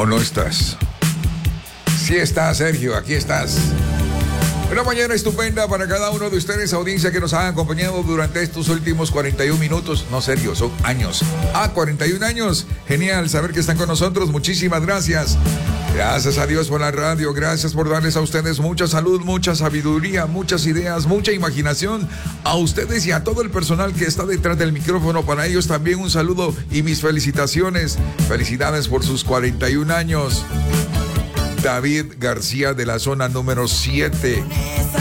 ¿O no estás? Sí estás, Sergio, aquí estás. Una mañana estupenda para cada uno de ustedes, audiencia que nos ha acompañado durante estos últimos 41 minutos. No, Sergio, son años. 41 años. Genial saber que están con nosotros. Muchísimas gracias. Gracias a Dios por la radio. Gracias por darles a ustedes mucha salud, mucha sabiduría, muchas ideas, mucha imaginación. A ustedes y a todo el personal que está detrás del micrófono. Para ellos también un saludo y mis felicitaciones. Felicidades por sus 41 años. David García de la zona número 7.